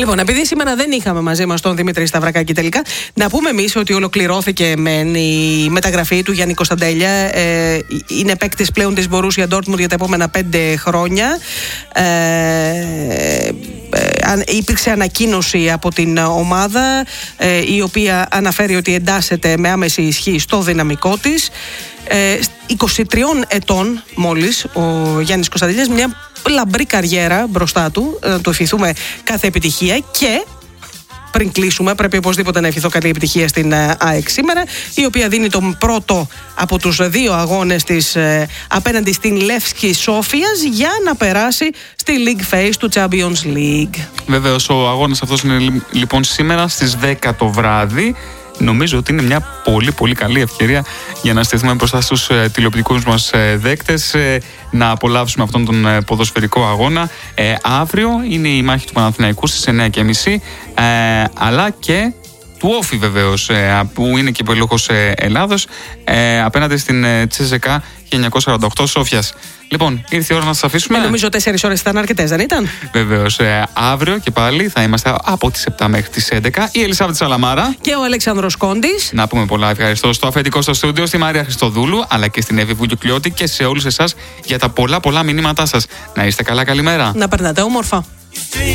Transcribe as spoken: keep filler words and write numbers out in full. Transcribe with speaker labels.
Speaker 1: Λοιπόν, επειδή σήμερα δεν είχαμε μαζί μας τον Δημήτρη Σταυρακάκη τελικά, να πούμε εμείς ότι ολοκληρώθηκε μεν η μεταγραφή του Γιάννη Κωνσταντέλια. Ε, είναι παίκτης πλέον της Μπορούσια Ντόρτμουντ για τα επόμενα πέντε χρόνια. Ε, ε, υπήρξε ανακοίνωση από την ομάδα, ε, η οποία αναφέρει ότι εντάσσεται με άμεση ισχύ στο δυναμικό της. Ε, είκοσι τριών ετών μόλις ο Γιάννης Κωνσταντέλιας, μια λαμπρή καριέρα μπροστά του, να του ευχηθούμε κάθε επιτυχία. Και πριν κλείσουμε, πρέπει οπωσδήποτε να ευχηθώ καλή επιτυχία στην ΑΕΚ σήμερα, η οποία δίνει τον πρώτο από τους δύο αγώνες της ε, απέναντι στην Λεύσκη Σόφιας για να περάσει στη League Phase του Champions League.
Speaker 2: Βεβαίως, ο αγώνας αυτός είναι λοιπόν σήμερα στις δέκα το βράδυ. Νομίζω ότι είναι μια πολύ πολύ καλή ευκαιρία για να στηθούμε μπροστά στους ε, τηλεοπτικούς μας ε, δέκτες, ε, να απολαύσουμε αυτόν τον ε, ποδοσφαιρικό αγώνα. Ε, αύριο είναι η μάχη του Παναθηναϊκού στις εννιά και μισή, ε, αλλά και του Όφη βεβαίως, ε, που είναι και υπολόγος ε, Ελλάδος, ε, απέναντι στην ε, Τσέσσεκα χίλια εννιακόσια σαράντα οκτώ Σόφιας. Λοιπόν, ήρθε η ώρα να σας αφήσουμε.
Speaker 1: Ε, νομίζω τέσσερις ώρες ήταν αρκετές, δεν ήταν?
Speaker 2: Βεβαίως. Ε, αύριο και πάλι θα είμαστε από τις επτά μέχρι τις έντεκα. Η Ελισάβετ Σαλαμάρα
Speaker 1: και ο Αλέξανδρος Κόντης.
Speaker 2: Να πούμε πολλά ευχαριστώ στο αφεντικό στο στούντιο, στη Μαρία Χριστοδούλου, αλλά και στην Εύη Βουγιουκλιώτη και σε όλους εσάς για τα πολλά πολλά μηνύματά σας. Να είστε καλά, καλημέρα.
Speaker 1: Να περνάτε όμορφα.